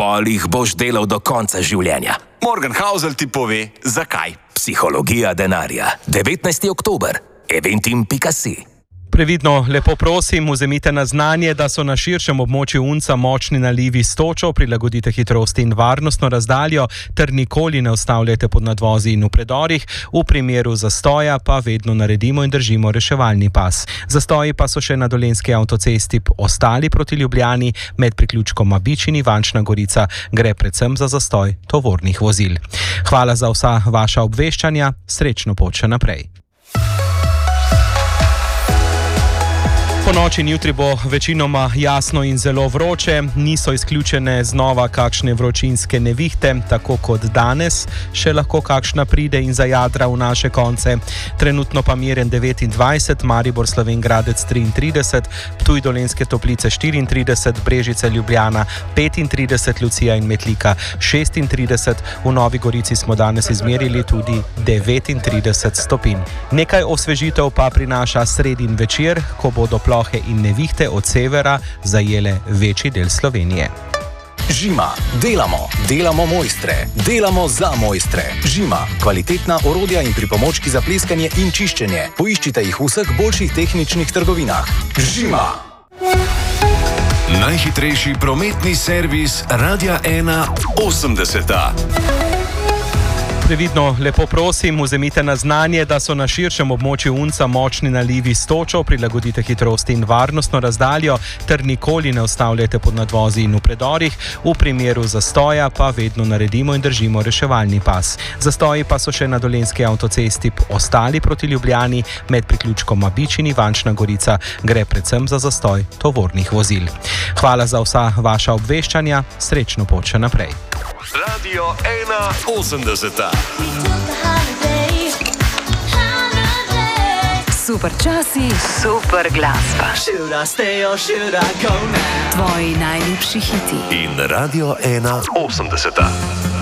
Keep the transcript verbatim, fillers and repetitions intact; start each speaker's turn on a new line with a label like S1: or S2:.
S1: pol jih boš delal do konca življenja.
S2: Morgenhausel ti pove, zakaj.
S1: Psihologija denarja. devetnajsti oktober. eventim pika si.
S3: Previdno, lepo prosim, vzemite na znanje, da so na širšem območju unca močni nalivi s točo, prilagodite hitrost in varnostno razdaljo ter nikoli ne ustavljajte pod nadvozi in v predorih, v primeru zastoja pa vedno naredimo in držimo reševalni pas. Zastoji pa so še na dolenjski avtocesti ostali proti Ljubljani, med priključkom Bič in Ivančna Gorica gre predvsem za zastoj tovornih vozil. Hvala za vsa vaša obveščanja, srečno pot še naprej. Po noči in jutri bo večinoma jasno in zelo vroče, niso izključene znova kakšne vročinske nevihte, tako kot danes, še lahko kakšna pride in zajadra v naše konce. Trenutno pa miren devetindvajset, Maribor Slovenj Gradec triintrideset, Ptuj Dolenjske Toplice štiriintrideset, Brežice Ljubljana petintrideset, Lucija in Metlika šestintrideset, v Novi Gorici smo danes izmerili tudi devetintrideset stopinj. Nekaj osvežitev pa prinaša sredin večer, ko bodo plohe in nevihte od severa zajele večji del Slovenije.
S1: Žima. Delamo. Delamo mojstre. Delamo za mojstre. Žima. Kvalitetna orodja in pripomočki za pleskanje in čiščenje. Poiščite jih v vseh boljših tehničnih trgovinah. Žima.
S4: Najhitrejši prometni servis Radia ena osemdeseta.
S3: Previdno, lepo prosim, vzemite na znanje, da so na širšem območju unca močni nalivi s točo, prilagodite hitrost in varnostno razdaljo ter nikoli ne ustavljajte pod nadvozi in v predorih, v primeru zastoja pa vedno naredimo in držimo reševalni pas. Zastoji pa so še na dolenjski avtocesti ostali proti Ljubljani, med priključkom Bič in Ivančna Gorica gre predvsem za zastoj tovornih vozil. Hvala za vsa vaša obveščanja, srečno pot še naprej.
S4: Radio ena osemdeseta.
S5: Super časi, super glasba. Tvoji najljubši hiti.
S4: In Radio ena osemdeseta.